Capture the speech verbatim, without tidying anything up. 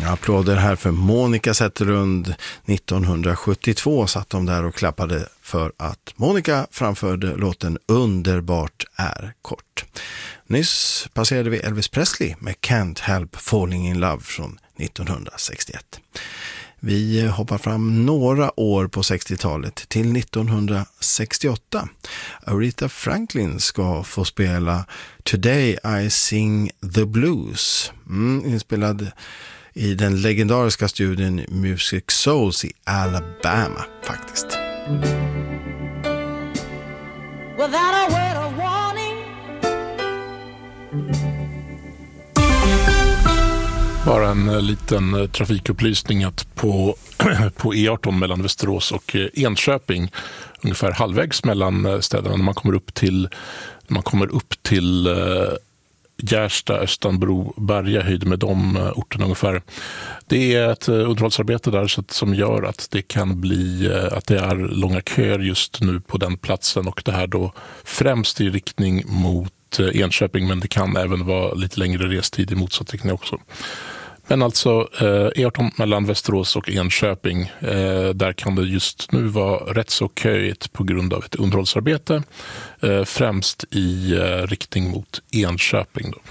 Applåder här för Monica Zetterlund. nittonhundrasjuttiotvå satt de där och klappade för att Monica framförde låten Underbart är kort. Nyss passerade vi Elvis Presley med Can't Help Falling in Love från nittonhundrasextioett. Vi hoppar fram några år på sextiotalet till nittonhundrasextioåtta. Aretha Franklin ska få spela Today I Sing the Blues. Mm, inspelad i den legendariska studien Music Souls i Alabama faktiskt. Without a word of warning. Bara en liten trafikupplysning att på, på E arton mellan Västerås och Enköping, ungefär halvvägs mellan städerna när man kommer upp till, när man kommer upp till Gärsta, Östanbro, Berga, höjd med de orterna ungefär. Det är ett underhållsarbete där så att, som gör att det kan bli att det är långa köer just nu på den platsen, och det här då främst i riktning mot Enköping, men det kan även vara lite längre restid i motsatt riktning också. Men alltså eh, E arton mellan Västerås och Enköping, eh, där kan det just nu vara rätt så köigt på grund av ett underhållsarbete, eh, främst i eh, riktning mot Enköping då.